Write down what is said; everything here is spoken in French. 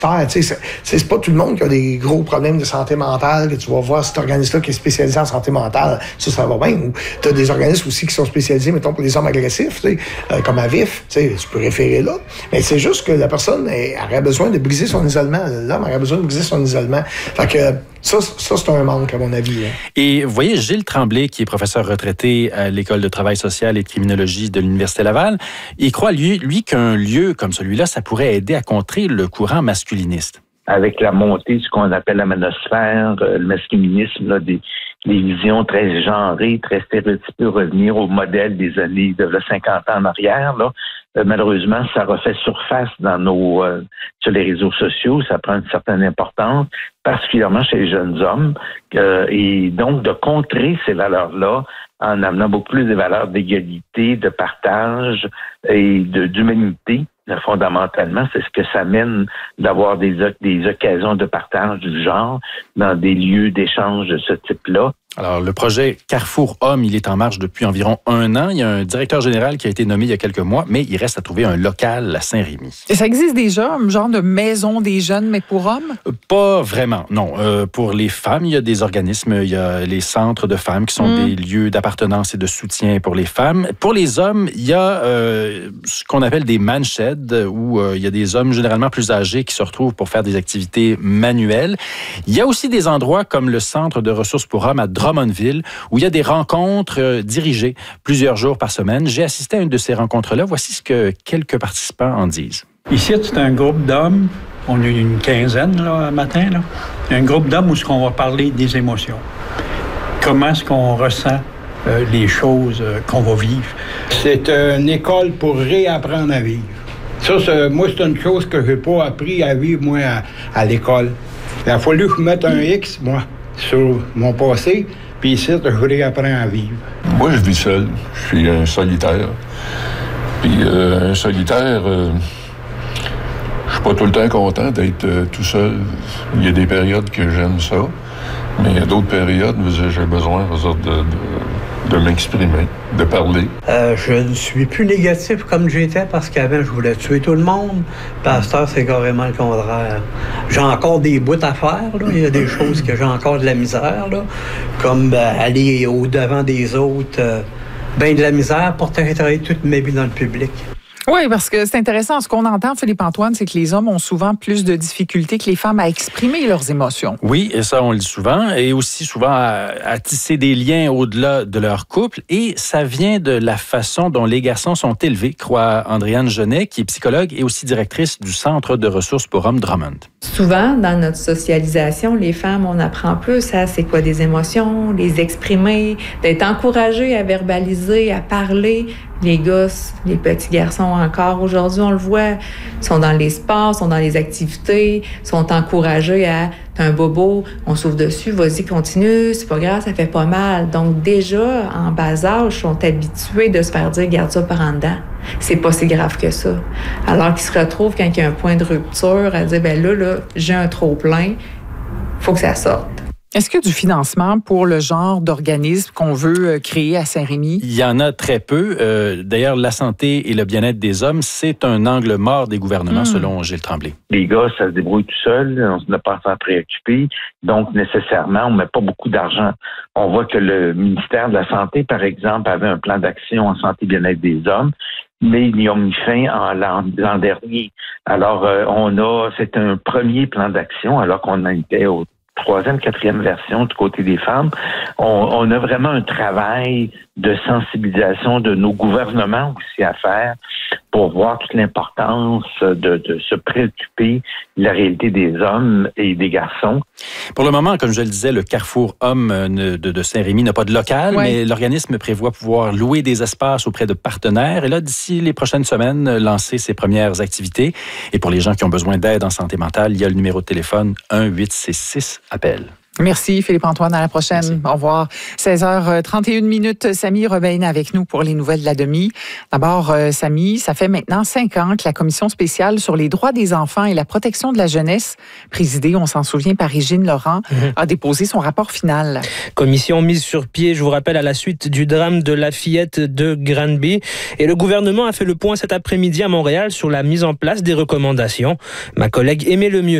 C'est pas tout le monde qui a des gros problèmes de santé mentale, que tu vas voir cet organisme-là qui est spécialisé en santé mentale, ça va bien. Ou tu as des organismes aussi qui sont spécialisés, mettons, pour les hommes agressifs, comme AVIF, tu peux référer là. Mais c'est juste que la personne aurait besoin de briser son isolement. L'homme aurait besoin de briser son isolement. Fait que ça c'est un manque, à mon avis. Et vous voyez, Gilles Tremblay, qui est professeur retraité à l'École de travail social et de criminologie de l'Université Laval, il croit, lui, qu'un lieu comme celui-là, ça pourrait aider à contrer le courant masculiniste. Avec la montée de ce qu'on appelle la manosphère, le masculinisme, là, des visions très genrées, très stéréotypées, revenir au modèle des années de 50 ans en arrière, là. Malheureusement, ça refait surface sur les réseaux sociaux, ça prend une certaine importance, particulièrement chez les jeunes hommes, et donc de contrer ces valeurs-là en amenant beaucoup plus des valeurs d'égalité, de partage et d'humanité. Fondamentalement, c'est ce que ça mène d'avoir des occasions de partage du genre dans des lieux d'échange de ce type-là. Alors, le projet Carrefour Homme, il est en marche depuis environ 1 an. Il y a un directeur général qui a été nommé il y a quelques mois, mais il reste à trouver un local à Saint-Rémy. Et ça existe déjà, un genre de maison des jeunes, mais pour hommes? Pas vraiment, non. Pour les femmes, il y a des organismes, il y a les centres de femmes qui sont des lieux d'appartenance et de soutien pour les femmes. Pour les hommes, il y a ce qu'on appelle des man-sheds, où il y a des hommes généralement plus âgés qui se retrouvent pour faire des activités manuelles. Il y a aussi des endroits comme le Centre de ressources pour hommes à Drummondville, où il y a des rencontres dirigées plusieurs jours par semaine. J'ai assisté à une de ces rencontres-là. Voici ce que quelques participants en disent. Ici, c'est un groupe d'hommes. On est une quinzaine là, matin. Là. Un groupe d'hommes où on va parler des émotions. Comment est-ce qu'on ressent les choses qu'on va vivre. C'est une école pour réapprendre à vivre. Ça, moi, c'est une chose que je n'ai pas appris à vivre, moi, à l'école. Il a fallu que je mette un X, moi, sur mon passé, puis ici, je réapprends à vivre. Moi, je vis seul. Je suis un solitaire. Puis un solitaire, je suis pas tout le temps content d'être tout seul. Il y a des périodes que j'aime ça, mais il y a d'autres périodes où j'ai besoin de m'exprimer, de parler. Je ne suis plus négatif comme j'étais parce qu'avant, je voulais tuer tout le monde. Pasteur, c'est carrément le contraire. J'ai encore des bouts à faire. Là. Il y a des choses que j'ai encore de la misère, là. Comme aller au-devant des autres. De la misère pour travailler toute ma vie dans le public. Oui, parce que c'est intéressant. Ce qu'on entend, Philippe-Antoine, c'est que les hommes ont souvent plus de difficultés que les femmes à exprimer leurs émotions. Oui, et ça, on le dit souvent. Et aussi souvent à tisser des liens au-delà de leur couple. Et ça vient de la façon dont les garçons sont élevés, croit Andréane Genet, qui est psychologue et aussi directrice du Centre de ressources pour hommes Drummond. Souvent, dans notre socialisation, les femmes, on apprend plus à c'est quoi des émotions, les exprimer, d'être encouragées à verbaliser, à parler. Les gosses, les petits garçons encore, aujourd'hui, on le voit, sont dans les sports, sont dans les activités, sont encouragés à « t'as un bobo, on s'ouvre dessus, vas-y, continue, c'est pas grave, ça fait pas mal ». Donc déjà, en bas âge, ils sont habitués de se faire dire « garde ça par en dedans ». C'est pas si grave que ça. Alors qu'ils se retrouvent quand il y a un point de rupture à dire « là, j'ai un trop-plein, faut que ça sorte ». Est-ce qu'il y a du financement pour le genre d'organisme qu'on veut créer à Saint-Rémy? Il y en a très peu. D'ailleurs, la santé et le bien-être des hommes, c'est un angle mort des gouvernements, selon Gilles Tremblay. Les gars, ça se débrouille tout seul, on n'a pas à s'en préoccuper. Donc, nécessairement, on ne met pas beaucoup d'argent. On voit que le ministère de la Santé, par exemple, avait un plan d'action en santé et bien-être des hommes, mais ils y ont mis fin l'an dernier. Alors, c'est un premier plan d'action, alors qu'on en était au 3e, 4e version du côté des femmes. On a vraiment un travail de sensibilisation de nos gouvernements aussi à faire pour voir toute l'importance de se préoccuper de la réalité des hommes et des garçons. Pour le moment, comme je le disais, le Carrefour Homme de Saint-Rémy n'a pas de local, mais l'organisme prévoit pouvoir louer des espaces auprès de partenaires et là, d'ici les prochaines semaines, lancer ses premières activités. Et pour les gens qui ont besoin d'aide en santé mentale, il y a le numéro de téléphone 1-866-APPEL. Merci Philippe-Antoine, à la prochaine. Merci. Au revoir. 16h31, Samy Rebane avec nous pour les nouvelles de la demi. D'abord, Samy, ça fait maintenant 5 ans que la Commission spéciale sur les droits des enfants et la protection de la jeunesse, présidée, on s'en souvient, par Régine Laurent, a déposé son rapport final. Commission mise sur pied, je vous rappelle, à la suite du drame de la fillette de Granby. Et le gouvernement a fait le point cet après-midi à Montréal sur la mise en place des recommandations. Ma collègue Aimée Lemieux